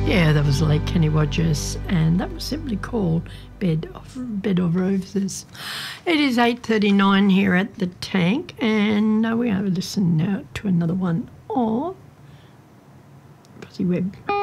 Yeah, that was late Kenny Rogers, and that was simply called Bed of Roses. It is 8:39 here at the Tank, and we have to listen now to another one of Fuzzy Webb.